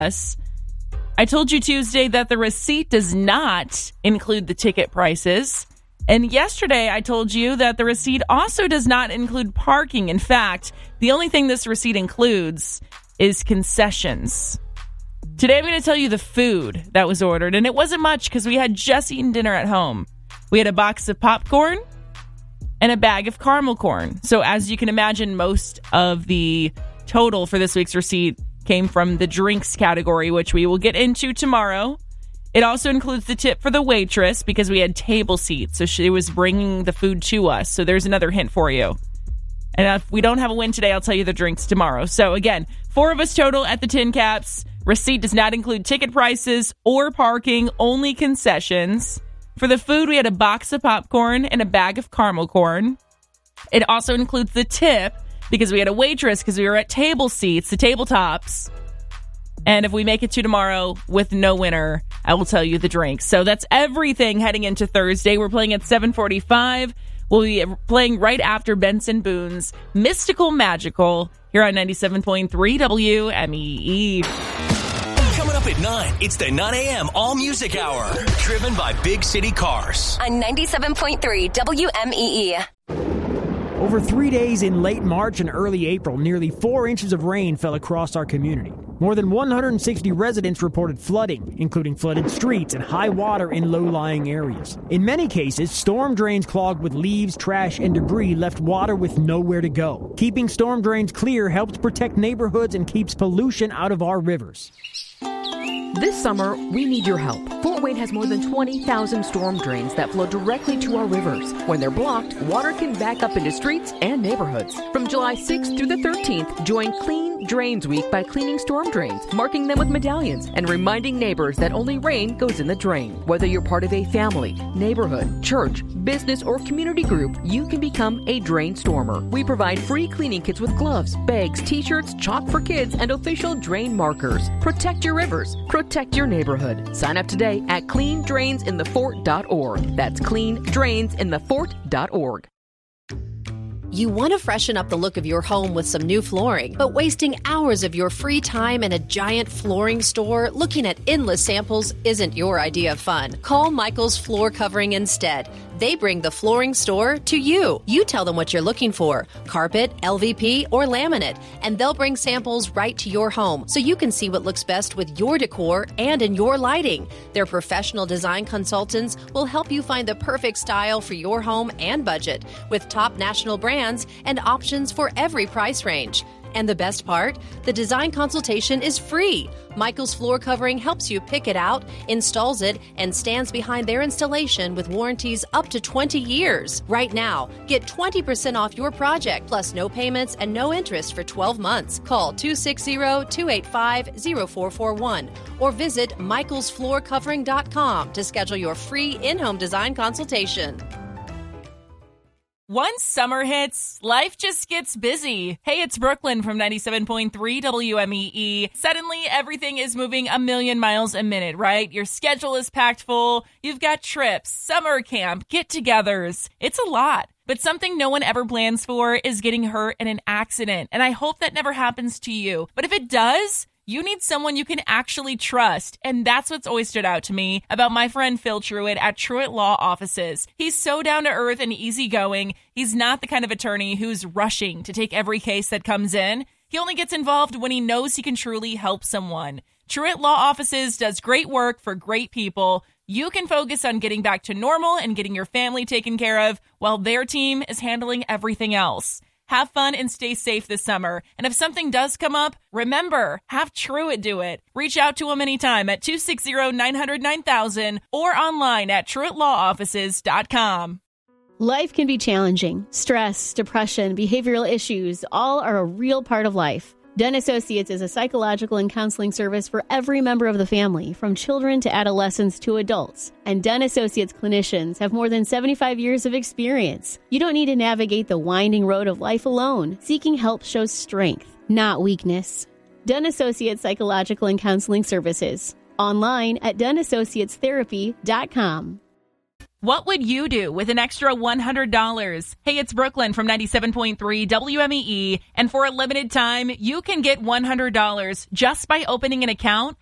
us. I told you Tuesday that the receipt does not include the ticket prices. And yesterday I told you that the receipt also does not include parking. In fact, the only thing this receipt includes is concessions. Today I'm going to tell you the food that was ordered. And it wasn't much because we had just eaten dinner at home. We had a box of popcorn and a bag of caramel corn. So as you can imagine, most of the total for this week's receipt came from the drinks category, which we will get into tomorrow. It also includes the tip for the waitress because we had table seats. So she was bringing the food to us. So there's another hint for you. And if we don't have a win today, I'll tell you the drinks tomorrow. So again, 4 of us total at the Tin Caps. Receipt does not include ticket prices or parking, only concessions. For the food, we had a box of popcorn and a bag of caramel corn. It also includes the tip because we had a waitress because we were at table seats, the tabletops. And if we make it to tomorrow with no winner, I will tell you the drinks. So that's everything heading into Thursday. We're playing at 7:45. We'll be playing right after Benson Boone's Mystical Magical here on 97.3 WMEE. Coming up at 9, it's the 9 a.m. All Music Hour, driven by Big City Cars. On 97.3 WMEE. Over 3 days in late March and early April, nearly 4 inches of rain fell across our community. More than 160 residents reported flooding, including flooded streets and high water in low-lying areas. In many cases, storm drains clogged with leaves, trash, and debris left water with nowhere to go. Keeping storm drains clear helps protect neighborhoods and keeps pollution out of our rivers. This summer, we need your help. Fort Wayne has more than 20,000 storm drains that flow directly to our rivers. When they're blocked, water can back up into streets and neighborhoods. From July 6th through the 13th, join Clean Drains Week by cleaning storm drains, marking them with medallions, and reminding neighbors that only rain goes in the drain. Whether you're part of a family, neighborhood, church, business, or community group, you can become a drain stormer. We provide free cleaning kits with gloves, bags, t-shirts, chalk for kids, and official drain markers. Protect your rivers. Protect your neighborhood. Sign up today at cleandrainsinthefort.org. That's cleandrainsinthefort.org. You want to freshen up the look of your home with some new flooring, but wasting hours of your free time in a giant flooring store looking at endless samples isn't your idea of fun. Call Michael's Floor Covering instead. They bring the flooring store to you. You tell them what you're looking for, carpet, LVP, or laminate, and they'll bring samples right to your home so you can see what looks best with your decor and in your lighting. Their professional design consultants will help you find the perfect style for your home and budget with top national brands and options for every price range. And the best part? The design consultation is free. Michael's Floor Covering helps you pick it out, installs it, and stands behind their installation with warranties up to 20 years. Right now, get 20% off your project, plus no payments and no interest for 12 months. Call 260-285-0441 or visit michaelsfloorcovering.com to schedule your free in-home design consultation. Once summer hits, life just gets busy. Hey, it's Brooklyn from 97.3 WMEE. Suddenly, everything is moving a million miles a minute, right? Your schedule is packed full. You've got trips, summer camp, get-togethers. It's a lot. But something no one ever plans for is getting hurt in an accident. And I hope that never happens to you. But if it does, you need someone you can actually trust. And that's what's always stood out to me about my friend Phil Truitt at Truitt Law Offices. He's so down to earth and easygoing. He's not the kind of attorney who's rushing to take every case that comes in. He only gets involved when he knows he can truly help someone. Truitt Law Offices does great work for great people. You can focus on getting back to normal and getting your family taken care of while their team is handling everything else. Have fun and stay safe this summer. And if something does come up, remember, have Truitt do it. Reach out to him anytime at 260-900-9000 or online at TruittLawOffices.com. Life can be challenging. Stress, depression, behavioral issues, all are a real part of life. Den Associates is a psychological and counseling service for every member of the family, from children to adolescents to adults. And Den Associates clinicians have more than 75 years of experience. You don't need to navigate the winding road of life alone. Seeking help shows strength, not weakness. Den Associates Psychological and Counseling Services. Online at DenAssociatesTherapy.com. What would you do with an extra $100? Hey, it's Brooklyn from 97.3 WMEE. And for a limited time, you can get $100 just by opening an account